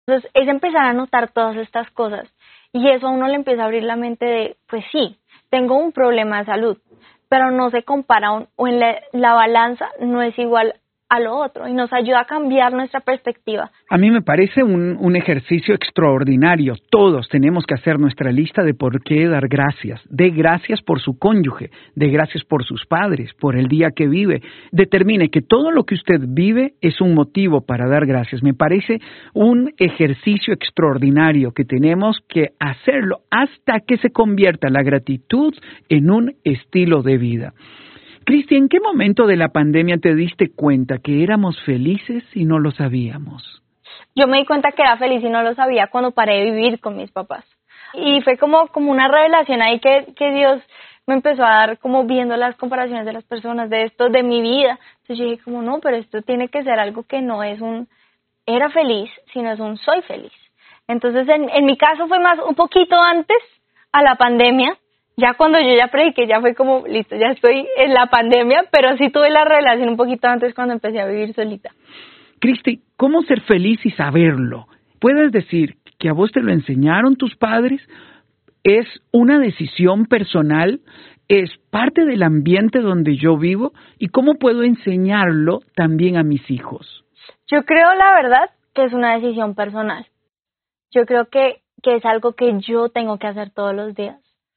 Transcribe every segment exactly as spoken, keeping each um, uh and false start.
Entonces es empezar a notar todas estas cosas y eso a uno le empieza a abrir la mente de, pues sí, tengo un problema de salud, pero no se compara un, o en la, la balanza no es igual a lo otro y nos ayuda a cambiar nuestra perspectiva. A mí me parece un, un ejercicio extraordinario. Todos tenemos que hacer nuestra lista de por qué dar gracias. De gracias por su cónyuge, de gracias por sus padres, por el día que vive. Determine que todo lo que usted vive es un motivo para dar gracias. Me parece un ejercicio extraordinario que tenemos que hacerlo hasta que se convierta la gratitud en un estilo de vida. Cristi, ¿en qué momento de la pandemia te diste cuenta que éramos felices y no lo sabíamos? Yo me di cuenta que era feliz y no lo sabía cuando paré de vivir con mis papás. Y fue como, como una revelación ahí que, que Dios me empezó a dar, como viendo las comparaciones de las personas, de esto, de mi vida. Entonces yo dije como, no, pero esto tiene que ser algo que no es un era feliz, sino es un soy feliz. Entonces en, en mi caso fue más un poquito antes a la pandemia. Ya cuando yo ya prediqué, ya fue como, listo, ya estoy en la pandemia, pero sí tuve la relación un poquito antes cuando empecé a vivir solita. Cristi, ¿cómo ser feliz y saberlo? ¿Puedes decir que a vos te lo enseñaron tus padres? ¿Es una decisión personal? ¿Es parte del ambiente donde yo vivo? ¿Y cómo puedo enseñarlo también a mis hijos? Yo creo, la verdad, que es una decisión personal. Yo creo que, que es algo que yo tengo que hacer todos los días.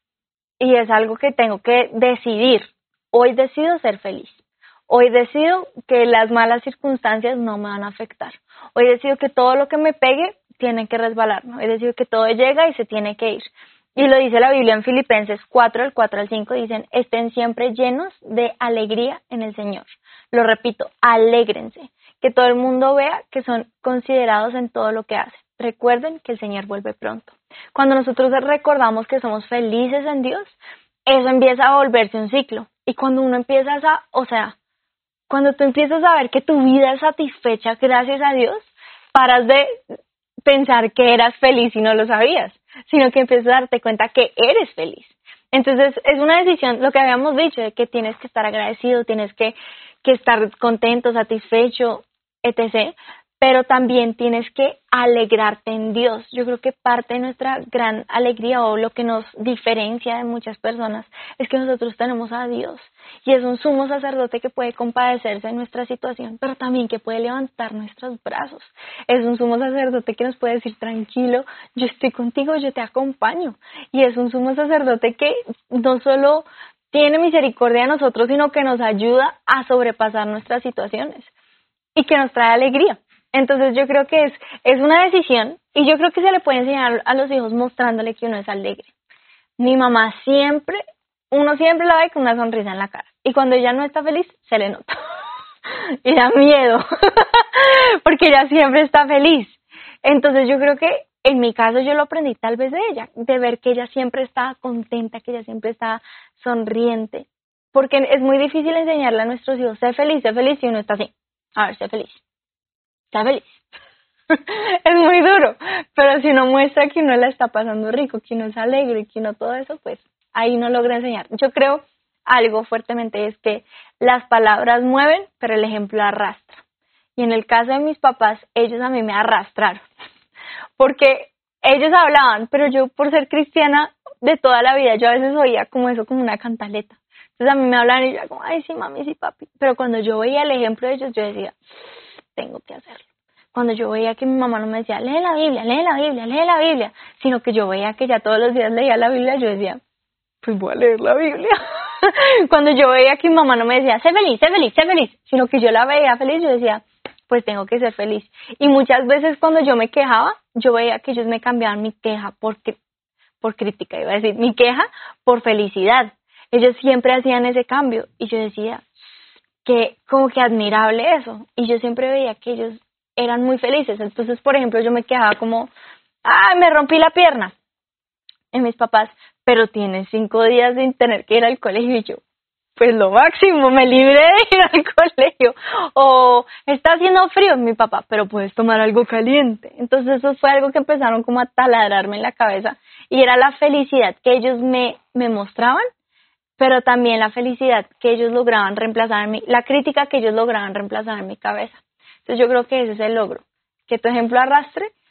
Y es algo que tengo que decidir. Hoy decido ser feliz. Hoy decido que las malas circunstancias no me van a afectar. Hoy decido que todo lo que me pegue tiene que resbalar. Hoy decido que todo llega y se tiene que ir. Y lo dice la Biblia en Filipenses cuatro, del cuatro al cinco, dicen, estén siempre llenos de alegría en el Señor. Lo repito, alégrense. Que todo el mundo vea que son considerados en todo lo que hacen. Recuerden que el Señor vuelve pronto. Cuando nosotros recordamos que somos felices en Dios, eso empieza a volverse un ciclo. Y cuando uno empieza a, o sea, cuando tú empiezas a ver que tu vida es satisfecha gracias a Dios, paras de pensar que eras feliz y no lo sabías, sino que empiezas a darte cuenta que eres feliz. Entonces es una decisión, lo que habíamos dicho, de que tienes que estar agradecido, tienes que, que estar contento, satisfecho, etcétera. Pero también tienes que alegrarte en Dios. Yo creo que parte de nuestra gran alegría o lo que nos diferencia de muchas personas es que nosotros tenemos a Dios. Y es un sumo sacerdote que puede compadecerse de nuestra situación, pero también que puede levantar nuestros brazos. Es un sumo sacerdote que nos puede decir, tranquilo, yo estoy contigo, yo te acompaño. Y es un sumo sacerdote que no solo tiene misericordia de nosotros, sino que nos ayuda a sobrepasar nuestras situaciones y que nos trae alegría. Entonces yo creo que es, es una decisión y yo creo que se le puede enseñar a los hijos mostrándole que uno es alegre. Mi mamá siempre, uno siempre la ve con una sonrisa en la cara y cuando ella no está feliz se le nota y da miedo porque ella siempre está feliz. Entonces yo creo que en mi caso yo lo aprendí tal vez de ella, de ver que ella siempre está contenta, que ella siempre está sonriente, porque es muy difícil enseñarle a nuestros hijos, sé feliz, sé feliz y uno está así, a ver, sé feliz. Está feliz. Es muy duro, pero si uno muestra que uno la está pasando rico, que uno es alegre, que uno todo eso, pues ahí no logra enseñar. Yo creo algo fuertemente es que las palabras mueven, pero el ejemplo arrastra. Y en el caso de mis papás, ellos a mí me arrastraron, porque ellos hablaban, pero yo por ser cristiana de toda la vida, yo a veces oía como eso, como una cantaleta. Entonces a mí me hablaban y yo como, ay sí mami, sí papi, pero cuando yo veía el ejemplo de ellos, yo decía, tengo que hacerlo. Cuando yo veía que mi mamá no me decía, lee la Biblia, lee la Biblia, lee la Biblia, sino que yo veía que ya todos los días leía la Biblia, yo decía, pues voy a leer la Biblia. Cuando yo veía que mi mamá no me decía, sé feliz, sé feliz, sé feliz, sino que yo la veía feliz, yo decía, pues tengo que ser feliz. Y muchas veces cuando yo me quejaba, yo veía que ellos me cambiaban mi queja por, por crítica, iba a decir, mi queja por felicidad. Ellos siempre hacían ese cambio y yo decía, que como que admirable eso, y yo siempre veía que ellos eran muy felices. Entonces, por ejemplo, yo me quejaba como, ¡ay, me rompí la pierna! Y mis papás, pero tienes cinco días sin tener que ir al colegio, y yo, pues lo máximo, me libré de ir al colegio. O está haciendo frío, mi papá, pero puedes tomar algo caliente. Entonces eso fue algo que empezaron como a taladrarme en la cabeza, y era la felicidad que ellos me, me mostraban, pero también la felicidad que ellos lograban reemplazar en mi, la crítica que ellos lograban reemplazar en mi cabeza. Entonces yo creo que ese es el logro, que tu ejemplo arrastre